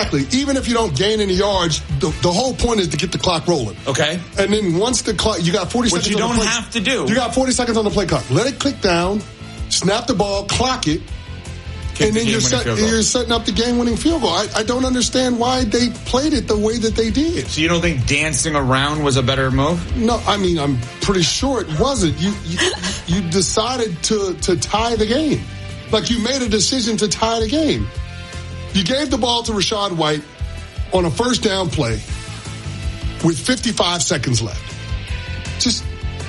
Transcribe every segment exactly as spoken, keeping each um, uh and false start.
exactly. Even if you don't gain any yards, the, the whole point is to get the clock rolling. Okay. And then once the clock, you got forty Which seconds you on don't the play. have to do. You got forty seconds on the play clock. Let it click down, snap the ball, clock it, Kick and the then you're, set, you're setting up the game-winning field goal. I, I don't understand why they played it the way that they did. So you don't think dancing around was a better move? No, I mean, I'm pretty sure it wasn't. You you, you decided to, to tie the game. Like, you made a decision to tie the game. You gave the ball to Rachaad White on a first down play with fifty-five seconds left. Just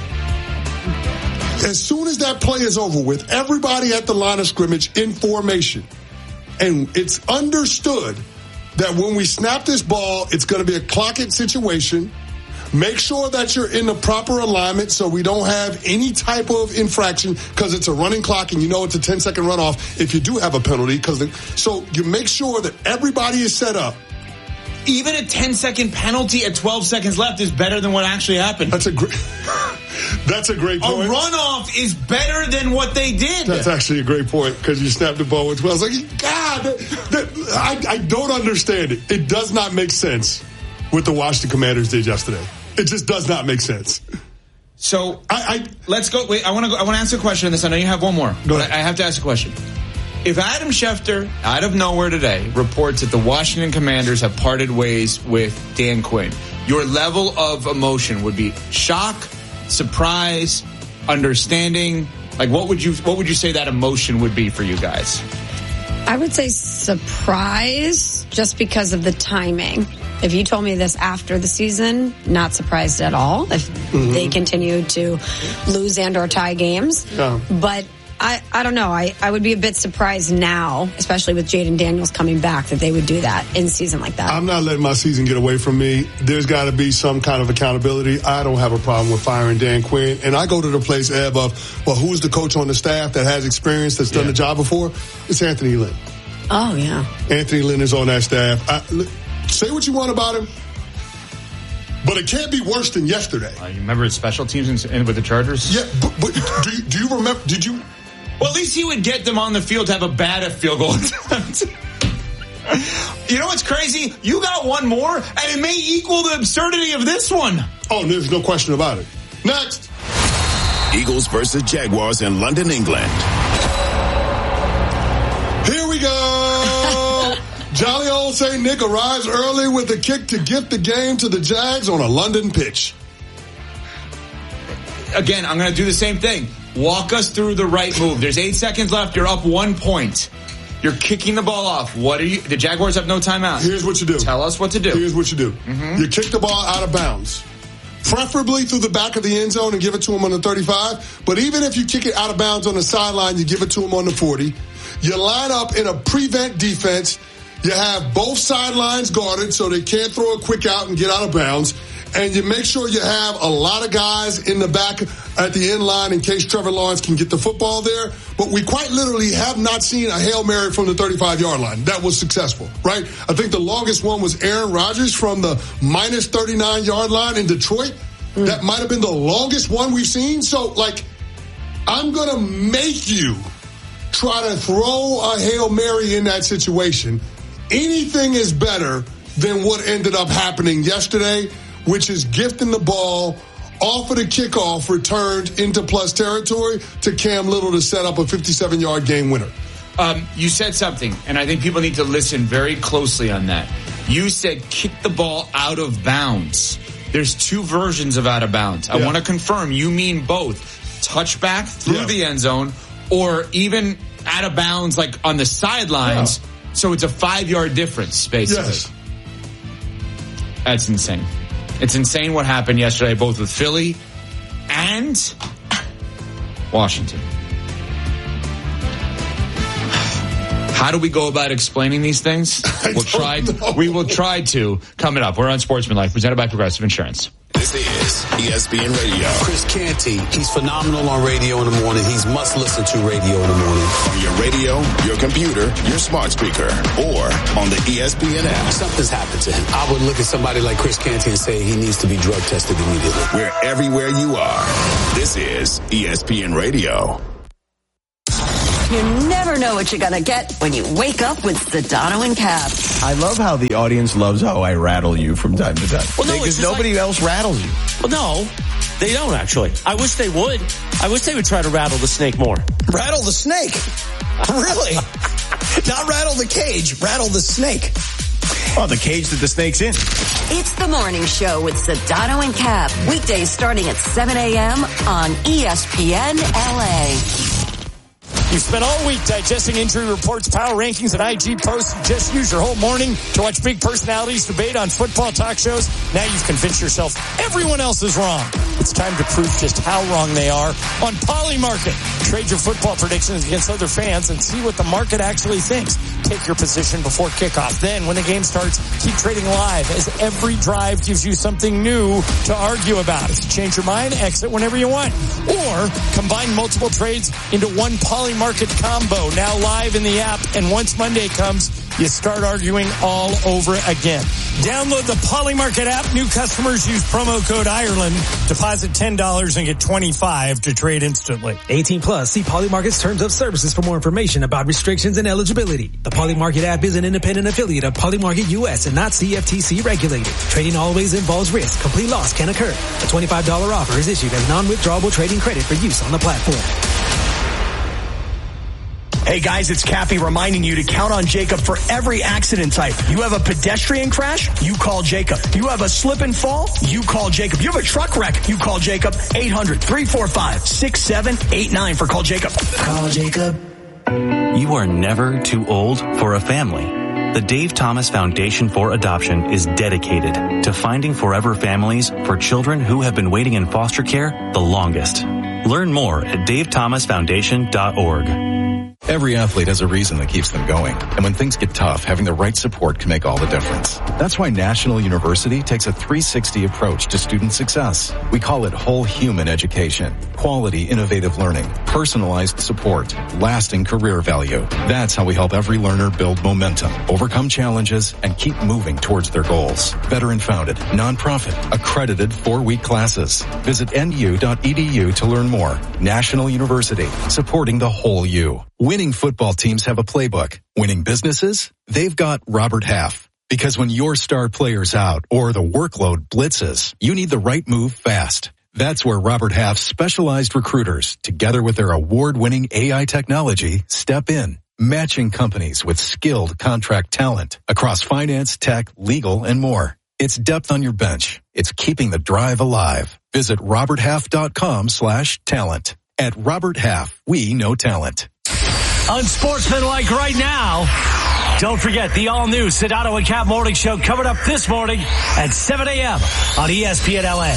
as soon as that play is over with, everybody at the line of scrimmage in formation. And it's understood that when we snap this ball, it's going to be a clock it situation. Make sure that you're in the proper alignment so we don't have any type of infraction because it's a running clock and you know it's a ten-second runoff if you do have a penalty. Cause the, so you make sure that everybody is set up. Even a ten-second penalty at twelve seconds left is better than what actually happened. That's a great That's a great point. A runoff is better than what they did. That's actually a great point because you snapped the ball with twelve. It's like, God, that, that, I, I don't understand it. It does not make sense what the Washington Commanders did yesterday. It just does not make sense. So I, I let's go. Wait, I want to. I want to answer a question on this. I know you have one more, Go but ahead. I have to ask a question. If Adam Schefter, out of nowhere today, reports that the Washington Commanders have parted ways with Dan Quinn, your level of emotion would be shock, surprise, understanding. Like, what would you what would you say that emotion would be for you guys? I would say surprise, just because of the timing. If you told me this after the season, not surprised at all if mm-hmm. they continue to lose and or tie games. Yeah. But I, I don't know. I, I would be a bit surprised now, especially with Jaden Daniels coming back, that they would do that in season like that. I'm not letting my season get away from me. There's got to be some kind of accountability. I don't have a problem with firing Dan Quinn. And I go to the place, Eb, of, well, who's the coach on the staff that has experience, that's done yeah. the job before? It's Anthony Lynn. Oh, yeah. Anthony Lynn is on that staff. I, say what you want about him, but it can't be worse than yesterday. Uh, you remember his special teams in, in, with the Chargers? Yeah, but, but do, you, do you remember, did you... Well, at least he would get them on the field to have a bad field goal attempt. You know what's crazy? You got one more, and it may equal the absurdity of this one. Oh, there's no question about it. Next. Eagles versus Jaguars in London, England. Here we go. Jolly old Saint Nick arrives early with a kick to get the game to the Jags on a London pitch. Again, I'm going to do the same thing. Walk us through the right move. There's eight seconds left. You're up one point. You're kicking the ball off. What are you? The Jaguars have no timeout. Here's what you do. Tell us what to do. Here's what you do. Mm-hmm. You kick the ball out of bounds. Preferably through the back of the end zone and give it to him on the thirty-five. But even if you kick it out of bounds on the sideline, you give it to him on the forty. You line up in a prevent defense. You have both sidelines guarded so they can't throw a quick out and get out of bounds. And you make sure you have a lot of guys in the back at the end line in case Trevor Lawrence can get the football there. But we quite literally have not seen a Hail Mary from the thirty-five-yard line. That was successful, right? I think the longest one was Aaron Rodgers from the minus thirty-nine-yard line in Detroit. Mm. That might have been the longest one we've seen. So, like, I'm going to make you try to throw a Hail Mary in that situation. Anything is better than what ended up happening yesterday, which is gifting the ball off of the kickoff returned into plus territory to Cam Little to set up a fifty-seven-yard game winner. Um, you said something, and I think people need to listen very closely on that. You said kick the ball out of bounds. There's two versions of out of bounds. I yeah. want to confirm you mean both. Touchback through yeah. the end zone or even out of bounds like on the sidelines. Yeah. So it's a five-yard difference, basically. Yes. That's insane. It's insane what happened yesterday, both with Philly and Washington. How do we go about explaining these things? We'll try. To, we will try to. Coming up, we're on Sportsmanlike, presented by Progressive Insurance. This is E S P N Radio. Chris Canty, he's phenomenal on radio in the morning. He's must listen to radio in the morning. On your radio, your computer, your smart speaker, or on the E S P N app. Something's happened to him. I would look at somebody like Chris Canty and say he needs to be drug tested immediately. We're everywhere you are. This is E S P N Radio. You never know what you're going to get when you wake up with Sedano and Cap. I love how the audience loves how I rattle you from time to time. Well, no, because nobody like, else rattles you. Well, no, they don't actually. I wish they would. I wish they would try to rattle the snake more. Rattle the snake? Really? Not rattle the cage, rattle the snake. Oh, the cage that the snake's in. It's the morning show with Sedano and Cap. Weekdays starting at seven a.m. on E S P N L A. You've spent all week digesting injury reports, power rankings, and I G posts. You just use your whole morning to watch big personalities debate on football talk shows. Now you've convinced yourself everyone else is wrong. It's time to prove just how wrong they are on Polymarket. Trade your football predictions against other fans and see what the market actually thinks. Take your position before kickoff. Then, when the game starts, keep trading live as every drive gives you something new to argue about. If you change your mind, exit whenever you want. Or combine multiple trades into one Polymarket Market combo, now live in the app, and once Monday comes, you start arguing all over again. Download the Polymarket app. New customers use promo code Ireland. Deposit ten dollars and get twenty-five dollars to trade instantly. eighteen plus. See Polymarket's terms of services for more information about restrictions and eligibility. The Polymarket app is an independent affiliate of Polymarket U S and not C F T C regulated. Trading always involves risk. Complete loss can occur. A twenty-five dollars offer is issued as non-withdrawable trading credit for use on the platform. Hey guys, it's Cappy reminding you to count on Jacob for every accident type. You have a pedestrian crash? You call Jacob. You have a slip and fall? You call Jacob. You have a truck wreck? You call Jacob. eight hundred, three four five, six seven eight nine for Call Jacob. Call Jacob. You are never too old for a family. The Dave Thomas Foundation for Adoption is dedicated to finding forever families for children who have been waiting in foster care the longest. Learn more at dave thomas foundation dot org. Every athlete has a reason that keeps them going. And when things get tough, having the right support can make all the difference. That's why National University takes a three sixty approach to student success. We call it whole human education. Quality, innovative learning, personalized support, lasting career value. That's how we help every learner build momentum, overcome challenges, and keep moving towards their goals. Veteran-founded, nonprofit, accredited four-week classes. Visit N U dot E D U to learn more. National University, supporting the whole you. Winning football teams have a playbook. Winning businesses, they've got Robert Half. Because when your star player's out or the workload blitzes, you need the right move fast. That's where Robert Half's specialized recruiters, together with their award-winning A I technology, step in, matching companies with skilled contract talent across finance, tech, legal, and more. It's depth on your bench. It's keeping the drive alive. Visit robert half dot com slash talent. At Robert Half, we know talent. Unsportsmanlike right now. Don't forget the all-new Sedano and Cap Morning Show coming up this morning at seven a.m. on E S P N L A.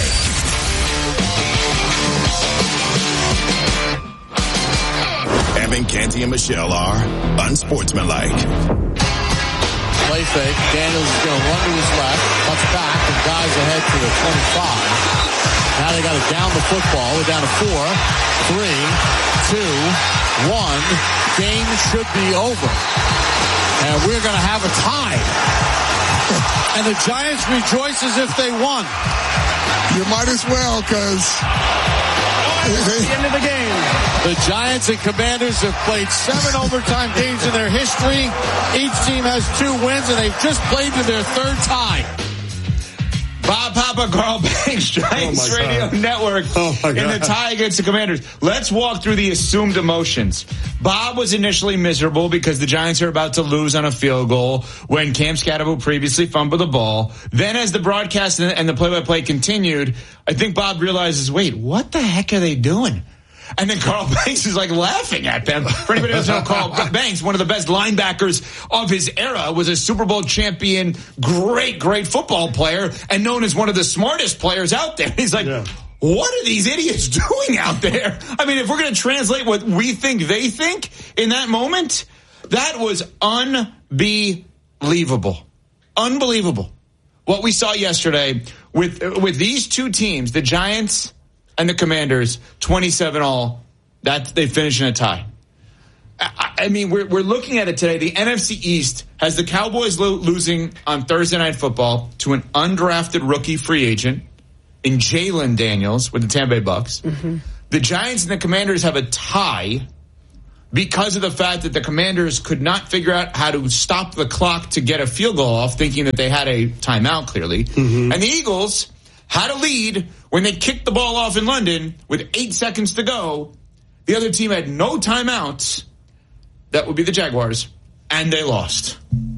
Evan, Canty, and Michelle are unsportsmanlike. Play fake. Daniels is going to run to his left, cuts back, and dives ahead to the twenty-five. Now they got to down the football. We're down to four, three, two, one. Game should be over. And we're going to have a tie. And the Giants rejoice as if they won. You might as well, because the end of the game. The Giants and Commanders have played seven overtime games in their history. Each team has two wins, and they've just played to their third tie. Bob Papa, Carl Banks, Giants oh Radio God. Network oh in the tie against the Commanders. Let's walk through the assumed emotions. Bob was initially miserable because the Giants are about to lose on a field goal when Cam Scatterbo previously fumbled the ball. Then as the broadcast and the play-by-play continued, I think Bob realizes, wait, what the heck are they doing? And then Carl Banks is like laughing at them. For anybody who doesn't know, Carl Banks, one of the best linebackers of his era, was a Super Bowl champion, great, great football player, and known as one of the smartest players out there. He's like, yeah. What are these idiots doing out there? I mean, if we're going to translate what we think they think in that moment, that was unbelievable. Unbelievable. What we saw yesterday with with these two teams, the Giants and the Commanders, twenty-seven all, that they finish in a tie. I, I mean, we're we're looking at it today. The N F C East has the Cowboys lo- losing on Thursday Night Football to an undrafted rookie free agent in Jalen Daniels with the Tampa Bay Bucks. Mm-hmm. The Giants and the Commanders have a tie. because of the fact that the Commanders could not figure out how to stop the clock to get a field goal off, thinking that they had a timeout clearly. Mm-hmm. And the Eagles had a lead when they kicked the ball off in London with eight seconds to go. The other team had no timeouts. That would be the Jaguars. And they lost.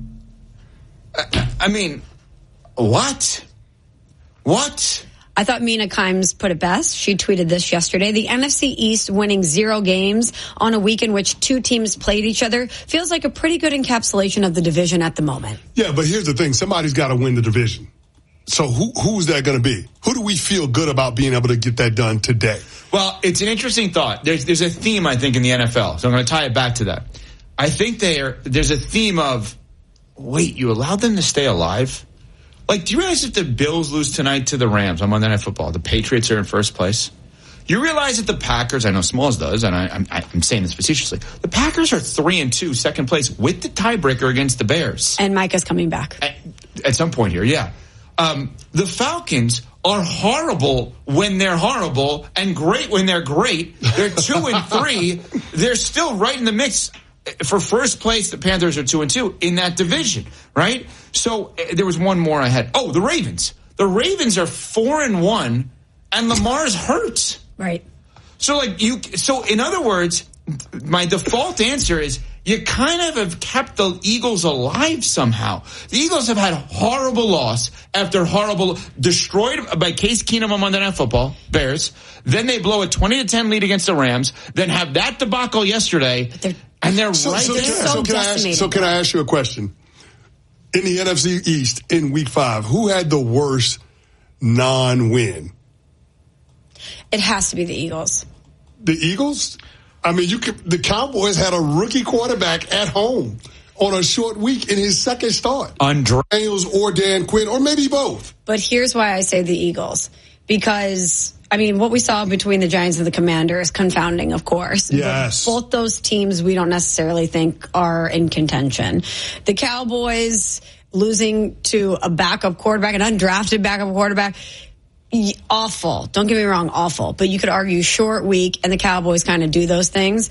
I, I mean, what? What? I thought Mina Kimes put it best. She tweeted this yesterday. The N F C East winning zero games on a week in which two teams played each other feels like a pretty good encapsulation of the division at the moment. Yeah, but here's the thing. Somebody's got to win the division. So who who's that going to be? Who do we feel good about being able to get that done today? Well, it's an interesting thought. There's there's a theme, I think, in the N F L. So I'm going to tie it back to that. I think they are, there's a theme of, wait, you allowed them to stay alive? Like, do you realize if the Bills lose tonight to the Rams on Monday Night Football, the Patriots are in first place? You realize that the Packers, I know Smalls does, and I, I'm, I'm saying this facetiously, the Packers are three and two, second place, with the tiebreaker against the Bears. And Micah's coming back. At, at some point here, yeah. Um, the Falcons are horrible when they're horrible and great when they're great. They're two and three. They're still right in the mix. For first place, the Panthers are two and two in that division, right? So uh, there was one more I had. Oh, the Ravens. The Ravens are four and one, and Lamar's hurt. Right. So, like you. So, in other words, my default answer is you kind of have kept the Eagles alive somehow. The Eagles have had horrible loss after horrible, destroyed by Case Keenum on Monday Night Football, Bears. Then they blow a twenty to ten lead against the Rams. Then have that debacle yesterday. And they're so, right so, there. So, so, can I ask, so can I ask you a question? In the N F C East in week five, who had the worst non-win? It has to be the Eagles. The Eagles? I mean, you could, the Cowboys had a rookie quarterback at home on a short week in his second start. Andre Daniels or Dan Quinn, or maybe both. But here's why I say the Eagles. Because, I mean, what we saw between the Giants and the Commanders, confounding, of course. Yes. But both those teams we don't necessarily think are in contention. The Cowboys losing to a backup quarterback, an undrafted backup quarterback, awful. Don't get me wrong, awful. But you could argue short week, and the Cowboys kind of do those things.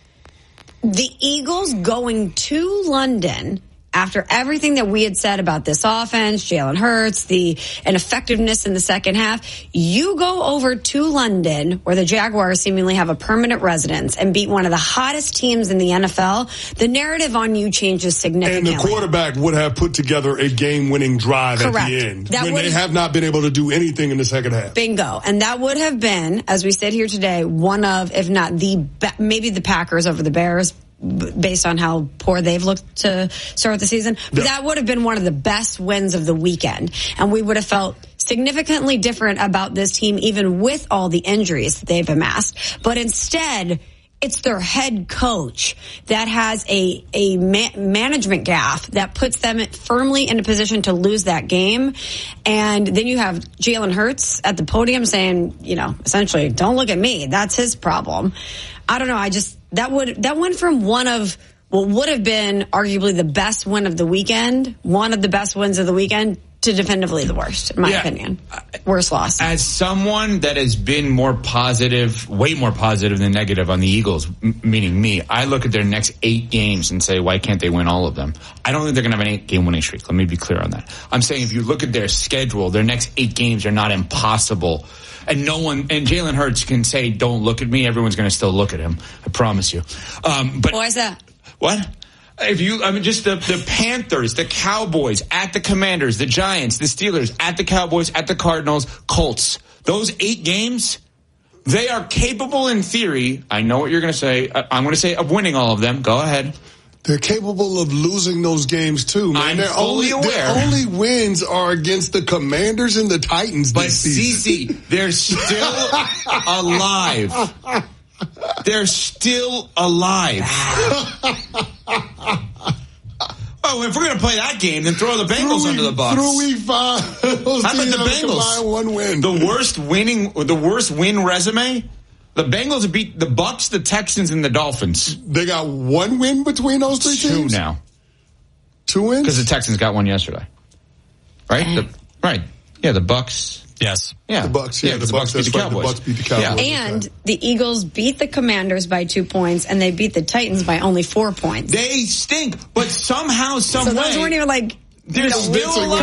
The Eagles going to London after everything that we had said about this offense, Jalen Hurts, the ineffectiveness in the second half, you go over to London, where the Jaguars seemingly have a permanent residence, and beat one of the hottest teams in the N F L, the narrative on you changes significantly. And the quarterback would have put together a game-winning drive Correct. at the end, that when they have not been able to do anything in the second half. Bingo. And that would have been, as we sit here today, one of, if not the, maybe the Packers over the Bears, based on how poor they've looked to start the season. But yep. That would have been one of the best wins of the weekend. And we would have felt significantly different about this team, even with all the injuries that they've amassed. But instead, it's their head coach that has a, a ma- management gaffe that puts them firmly in a position to lose that game. And then you have Jalen Hurts at the podium saying, you know, essentially, don't look at me. That's his problem. I don't know. I just, that would, that went from one of what would have been arguably the best win of the weekend, one of the best wins of the weekend, to definitively the worst, in my yeah. opinion. Worst loss. As someone that has been more positive, way more positive than negative on the Eagles, m- meaning me, I look at their next eight games and say, why can't they win all of them? I don't think they're going to have an eight-game winning streak. Let me be clear on that. I'm saying if you look at their schedule, their next eight games are not impossible. And no one, and Jalen Hurts can say, don't look at me. Everyone's going to still look at him. I promise you. Um, but why is that? What? If you, I mean, just the, the Panthers, the Cowboys, at the Commanders, the Giants, the Steelers, at the Cowboys, at the Cardinals, Colts. Those eight games, they are capable in theory. I know what you're going to say. I'm going to say of winning all of them. Go ahead. They're capable of losing those games too, man. I'm Their fully only, aware. Their only wins are against the Commanders and the Titans but this season. Cece, they're still alive. They're still alive. Oh, if we're going to play that game, then throw the Bengals through under the bus. Through week five, those how about the Bengals? One win. The worst winning, the worst win resume. The Bengals beat the Bucks, the Texans, and the Dolphins. They got one win between those three Two teams? Two now. Two wins? Because the Texans got one yesterday. Right? The, right. Yeah, the Bucks, Yes. Yeah. The Bucks. Yeah, Yeah, the, the Bucks. Bucks beat That's the right. The Cowboys. Bucks beat the Cowboys. And the Eagles beat the Commanders by two points, and they beat the Titans by only four points. They stink, but somehow, some so way, those weren't even like they're you know, still close